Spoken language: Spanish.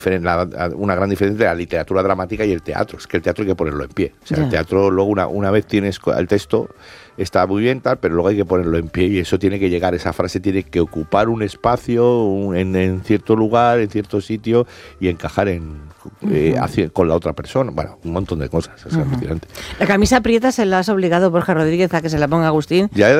una gran diferencia entre la literatura dramática y el teatro. Es que el teatro hay que ponerlo en pie. O sea, el teatro luego una vez tienes el texto, está muy bien tal, pero luego hay que ponerlo en pie y eso tiene que llegar, esa frase tiene que ocupar un espacio en cierto lugar, en cierto sitio y encajar con la otra persona. Bueno, un montón de cosas. Es alucinante. La camisa prieta se la has obligado Borja Rodríguez a que se la ponga Agustín. Ya